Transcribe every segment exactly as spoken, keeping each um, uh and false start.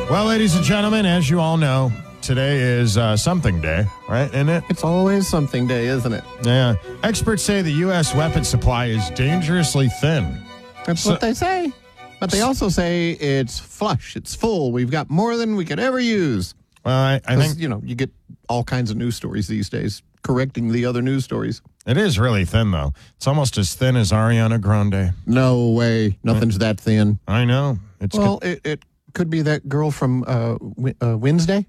Well, ladies and gentlemen, as you all know, today is uh, something day, right? Isn't it? It's always something day, isn't it? Yeah. Experts say the U S weapon supply is dangerously thin. That's So- what they say. But they also say it's flush, it's full. We've got more than we could ever use. Well, I, I 'Cause, think you know, you get all kinds of news stories these days correcting the other news stories. it is really thin, though. It's almost as thin as Ariana Grande. No way. Nothing's that thin. I know. It's Well, good. it, it could be that girl from uh, Wi- uh, Wednesday.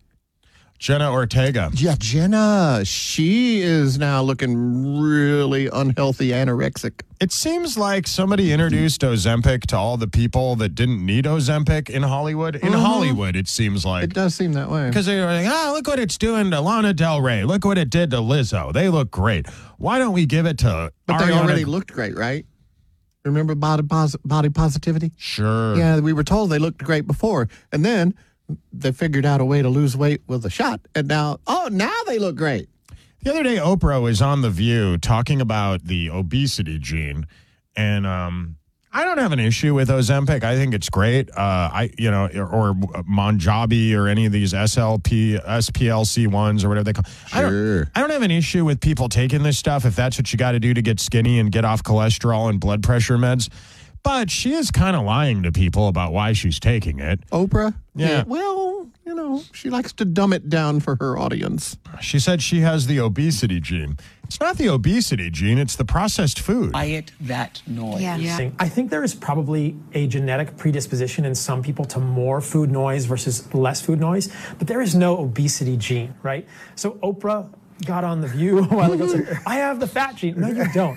Jenna Ortega. Yeah, Jenna. She is now looking really unhealthy, anorexic. It seems like somebody introduced Ozempic to all the people that didn't need Ozempic in Hollywood. In Hollywood, it seems like. It does seem that way. Because they were like, ah, look what it's doing to Lana Del Rey. Look what it did to Lizzo. They look great. Why don't we give it to But they Ariana? already looked great, right? Remember body, pos- body positivity? Sure. Yeah, we were told they looked great before. And then they figured out a way to lose weight with a shot. And now, oh, now they look great. The other day, Oprah was on The View talking about the obesity gene, and um, I don't have an issue with Ozempic. I think it's great. Uh, I, you know, or, or Monjabi or any of these S L P, S P L C ones or whatever they call. I don't, Sure. I don't have an issue with people taking this stuff if that's what you got to do to get skinny and get off cholesterol and blood pressure meds. But she is kind of lying to people about why she's taking it. Oprah? Yeah. Well, you know, she likes to dumb it down for her audience. She said she has the obesity gene. It's not the obesity gene, it's the processed food. Quiet that noise. Yeah. Yeah. I think there is probably a genetic predisposition in some people to more food noise versus less food noise, but there is no obesity gene, right? So Oprah got on The View a while ago and said, I have the fat gene. No, you don't,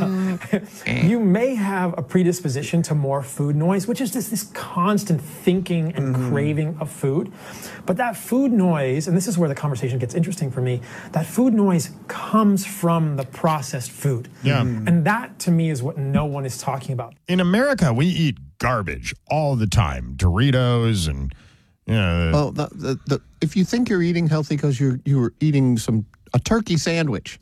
Oprah. You may have a predisposition to more food noise, which is just this constant thinking and craving of food. But that food noise, and this is where the conversation gets interesting for me, that food noise comes from the processed food. Yeah. And that, to me, is what no one is talking about. In America, we eat garbage all the time. Doritos and, you know, Well, the, the, the, if you think you're eating healthy because you're you're eating some a turkey sandwich,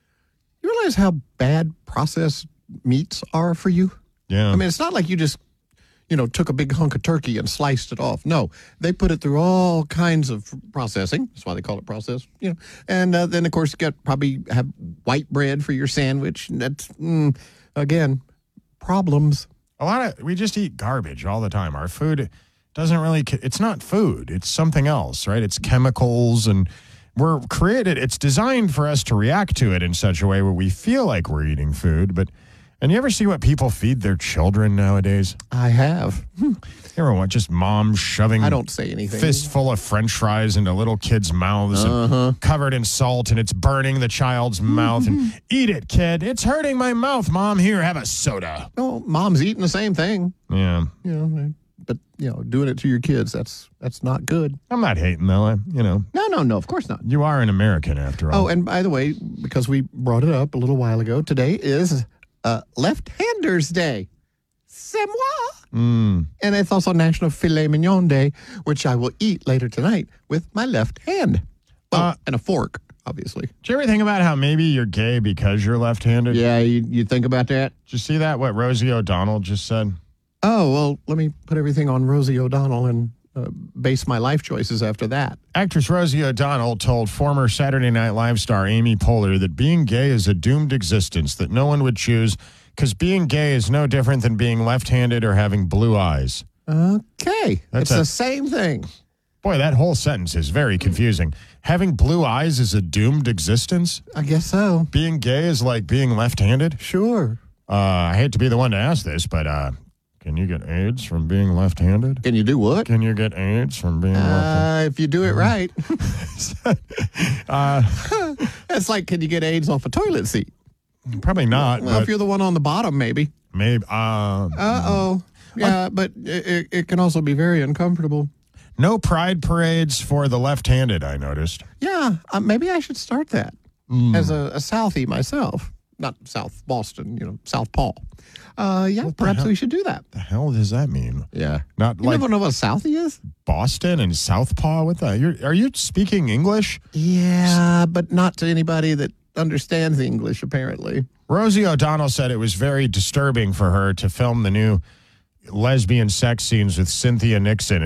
you realize how bad processed meats are for you? yeah. I mean, it's not like you just, you know, took a big hunk of turkey and sliced it off. No, they put it through all kinds of processing. That's why they call it processed, you know. And uh, then, of course, you got probably have white bread for your sandwich. And that's, mm, again, problems. a lot of, we just eat garbage all the time. Our food doesn't really, it's not food. It's something else, right? It's chemicals, and we're created, it's designed for us to react to it in such a way where we feel like we're eating food. But, and you ever see what people feed their children nowadays? I have. You ever want just moms shoving I don't say anything. fistful of French fries into little kids' mouths and covered in salt, and it's burning the child's mouth. And eat it, kid. It's hurting my mouth, Mom. Here, have a soda. No, mom's eating the same thing. Yeah. You know, but, you know, doing it to your kids, that's that's not good. I'm not hating, though. I, you know, No, no, no, of course not. you are an American after all. Oh, and by the way, because we brought it up a little while ago, today is uh, Left-Handers Day. C'est moi. Mm. And it's also National Filet Mignon Day, which I will eat later tonight with my left hand. Well, Uh, and a fork, obviously. Did you ever think about how maybe you're gay because you're left-handed? Yeah, you, you think about that? Did you see that, what Rosie O'Donnell just said? Oh, well, let me put everything on Rosie O'Donnell and uh, base my life choices after that. Actress Rosie O'Donnell told former Saturday Night Live star Amy Poehler that being gay is a doomed existence that no one would choose because being gay is no different than being left-handed or having blue eyes. Okay. That's it's a- the same thing. Boy, that whole sentence is very confusing. Having blue eyes is a doomed existence? I guess so. Being gay is like being left-handed? Sure. Uh, I hate to be the one to ask this, but uh, can you get AIDS from being left-handed? Can you do what? Can you get AIDS from being left-handed? Uh, if you do it right. Uh, It's like, can you get AIDS off a toilet seat? probably not. Well, but if you're the one on the bottom, maybe. maybe. Uh, Uh-oh. Yeah, but it, it, it can also be very uncomfortable. no pride parades for the left-handed, I noticed. Yeah, uh, maybe I should start that as a, a Southie myself. Not South Boston, you know, South Paul. Uh, yeah, the perhaps hell? we should do that. The hell does that mean? Yeah. Not You like never know what a Southie is? Boston and Southpaw? What the? You're, are you speaking English? Yeah, but not to anybody that understands English, apparently. Rosie O'Donnell said it was very disturbing for her to film the new lesbian sex scenes with Cynthia Nixon